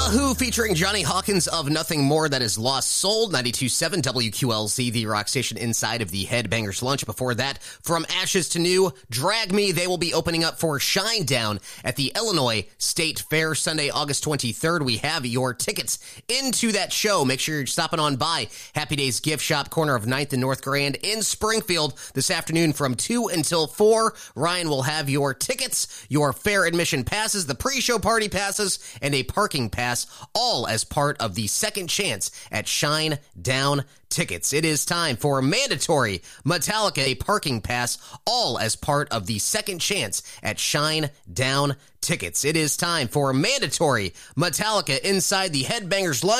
Who featuring Johnny Hawkins of Nothing More, that is Lost Soul, 92.7 WQLZ, the rock station inside of the Headbangers Lunch. Before that, From Ashes to New, Drag Me. They will be opening up for Shinedown at the Illinois State Fair Sunday, August 23rd. We have your tickets into that show. Make sure you're stopping on by Happy Days Gift Shop, corner of 9th and North Grand in Springfield this afternoon from 2 until 4. Ryan will have your tickets, your fair admission passes, the pre-show party passes, and a parking pass, all as part of the Second Chance at Shinedown Tickets. It is time for mandatory Metallica, a parking pass, all as part of the Second Chance at Shinedown Tickets. It is time for mandatory Metallica inside the Headbangers Lunch.